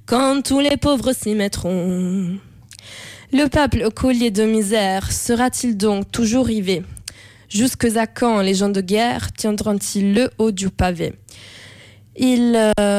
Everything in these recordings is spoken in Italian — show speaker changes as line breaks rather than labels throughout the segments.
quand tous les pauvres s'y mettront. Le peuple au collier de misère sera-t-il donc toujours rivé? Jusque à quand les gens de guerre tiendront-ils le haut du pavé? Il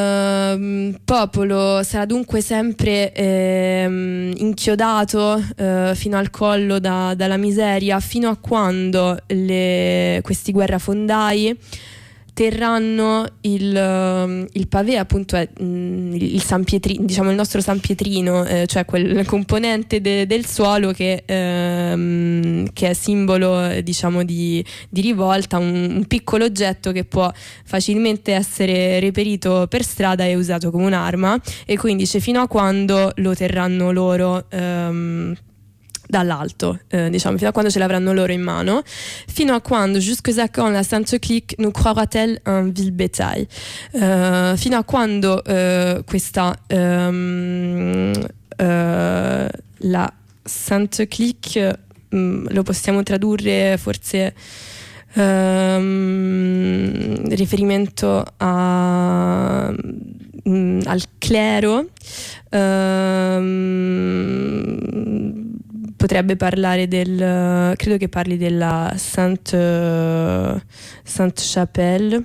popolo sarà dunque sempre inchiodato fino al collo dalla miseria, fino a quando questi guerrafondai terranno il pavé, appunto è il San Pietrino, diciamo il nostro San Pietrino, cioè quel componente del suolo che è simbolo, diciamo, di rivolta, un piccolo oggetto che può facilmente essere reperito per strada e usato come un'arma, e quindi dice fino a quando lo terranno loro dall'alto, diciamo, fino a quando ce l'avranno loro in mano, fino a quando, jusqu'à quand la Sainte Clique nous croira-t-elle un vil bétail, fino a quando questa la Sainte Clique, lo possiamo tradurre forse riferimento al clero, potrebbe parlare credo che parli della Sainte Chapelle,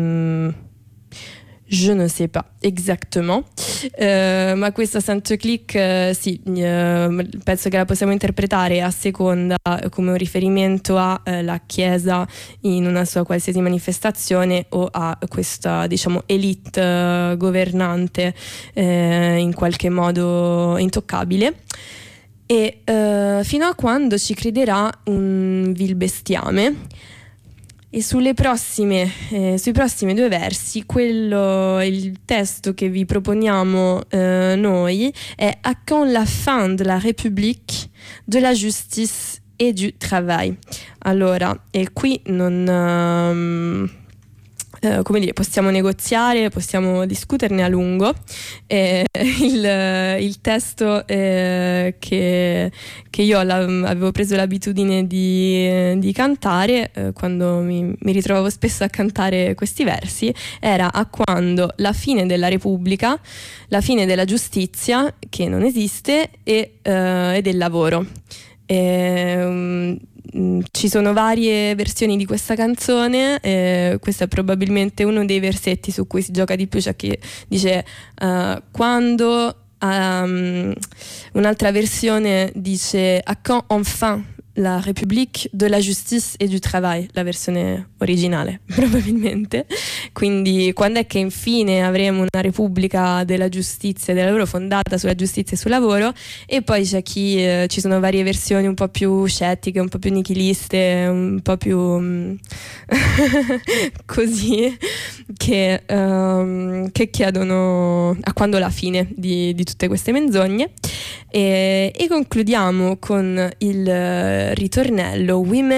je ne sais pas exactement, ma questa Sainte Clique sì, penso che la possiamo interpretare a seconda come un riferimento alla Chiesa in una sua qualsiasi manifestazione, o a questa, diciamo, elite governante in qualche modo intoccabile, e fino a quando ci crederà un vil bestiame. E sui prossimi due versi, il testo che vi proponiamo noi è à quand la fin de la République, de la justice et du travail. Allora, e qui come dire, possiamo negoziare, possiamo discuterne a lungo. Il testo che io avevo preso l'abitudine di cantare quando mi ritrovavo spesso a cantare questi versi era a quando la fine della Repubblica, la fine della giustizia, che non esiste, e del lavoro. Ci sono varie versioni di questa canzone, questo è probabilmente uno dei versetti su cui si gioca di più, cioè che dice quando, un'altra versione dice à quand enfin la République de la justice et du travail, la versione originale probabilmente, quindi quando è che infine avremo una repubblica della giustizia e del lavoro, fondata sulla giustizia e sul lavoro. E poi c'è ci sono varie versioni un po' più scettiche, un po' più nichiliste, un po' più così, che chiedono a quando la fine di tutte queste menzogne. E concludiamo con il ritornello Women